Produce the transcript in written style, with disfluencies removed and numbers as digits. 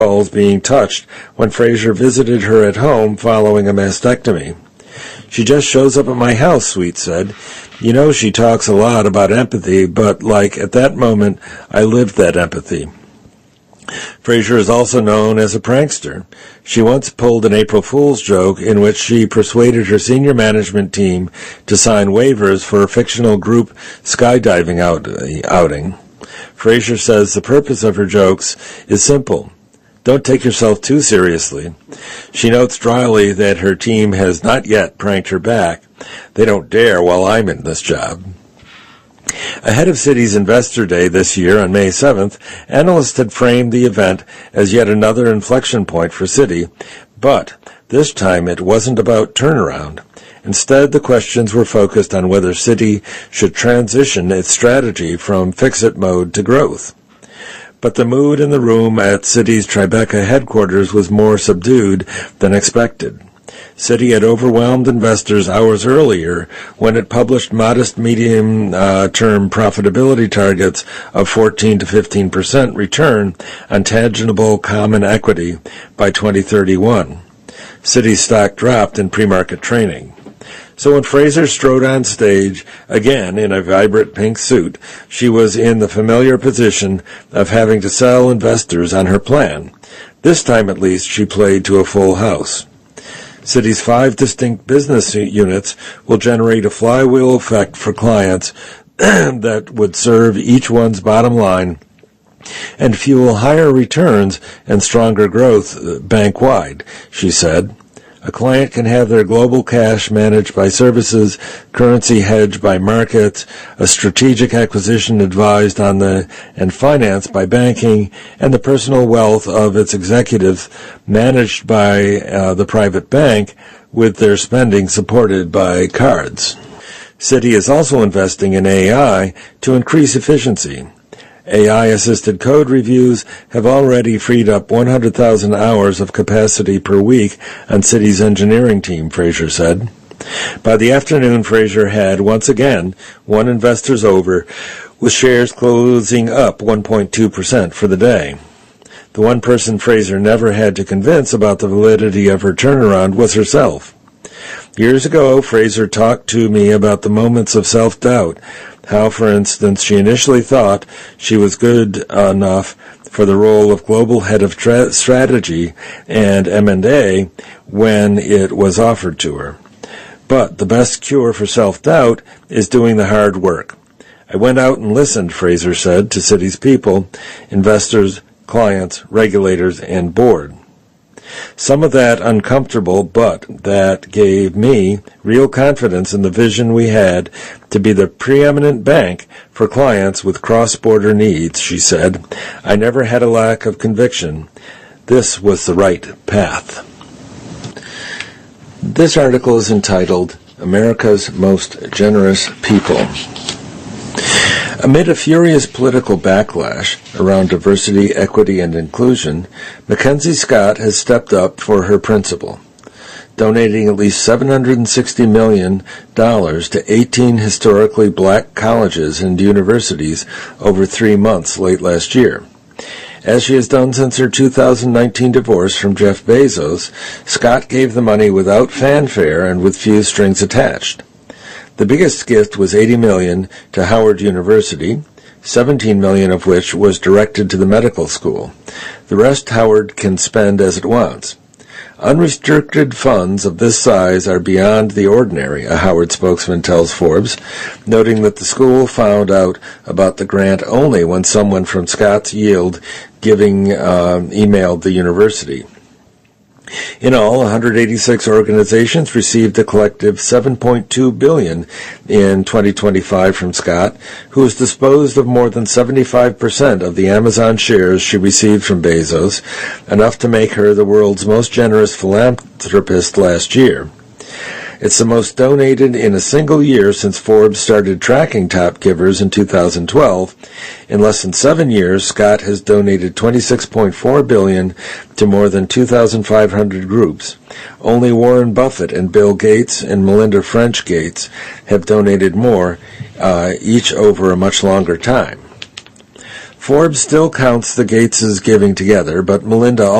walls being touched when Fraser visited her at home following a mastectomy. "She just shows up at my house," Sweet said. "You know, she talks a lot about empathy, but, at that moment, I lived that empathy." Fraser is also known as a prankster. She once pulled an April Fool's joke in which she persuaded her senior management team to sign waivers for a fictional group skydiving outing. Fraser says the purpose of her jokes is simple. Don't take yourself too seriously. She notes dryly that her team has not yet pranked her back. They don't dare while I'm in this job. Ahead of Citi's Investor Day this year on May 7th, analysts had framed the event as yet another inflection point for Citi, but this time it wasn't about turnaround. Instead, the questions were focused on whether Citi should transition its strategy from fix-it mode to growth. But the mood in the room at Citi's Tribeca headquarters was more subdued than expected. Citi had overwhelmed investors hours earlier when it published modest medium-term profitability targets of 14 to 15% return on tangible common equity by 2031. Citi's stock dropped in pre-market trading. So when Fraser strode on stage, again in a vibrant pink suit, she was in the familiar position of having to sell investors on her plan. This time, at least, she played to a full house. Citi's 5 distinct business units will generate a flywheel effect for clients that would serve each one's bottom line and fuel higher returns and stronger growth bank-wide, she said. A client can have their global cash managed by services, currency hedged by markets, a strategic acquisition advised on and financed by banking, and the personal wealth of its executives managed by the private bank with their spending supported by cards. Citi is also investing in AI to increase efficiency. AI-assisted code reviews have already freed up 100,000 hours of capacity per week on Citi's engineering team, Fraser said. By the afternoon, Fraser had, once again, won investors over, with shares closing up 1.2% for the day. The one person Fraser never had to convince about the validity of her turnaround was herself. Years ago, Fraser talked to me about the moments of self-doubt, how, for instance, she initially thought she was good enough for the role of global head of strategy and M&A when it was offered to her. But the best cure for self-doubt is doing the hard work. I went out and listened, Fraser said, to Citi's people, investors, clients, regulators, and board. Some of that uncomfortable, but that gave me real confidence in the vision we had to be the preeminent bank for clients with cross-border needs, she said. I never had a lack of conviction. This was the right path. This article is entitled, America's Most Generous People. Amid a furious political backlash around diversity, equity, and inclusion, Mackenzie Scott has stepped up for her principle, donating at least $760 million to 18 historically black colleges and universities over 3 months late last year. As she has done since her 2019 divorce from Jeff Bezos, Scott gave the money without fanfare and with few strings attached. The biggest gift was $80 million to Howard University, $17 million of which was directed to the medical school. The rest Howard can spend as it wants. Unrestricted funds of this size are beyond the ordinary, a Howard spokesman tells Forbes, noting that the school found out about the grant only when someone from Scott's Yield Giving emailed the university. In all, 186 organizations received a collective $7.2 billion in 2025 from Scott, who has disposed of more than 75% of the Amazon shares she received from Bezos, enough to make her the world's most generous philanthropist last year. It's the most donated in a single year since Forbes started tracking top givers in 2012. In less than 7 years, Scott has donated $26.4 billion to more than 2,500 groups. Only Warren Buffett and Bill Gates and Melinda French Gates have donated more, each over a much longer time. Forbes still counts the Gateses giving together, but Melinda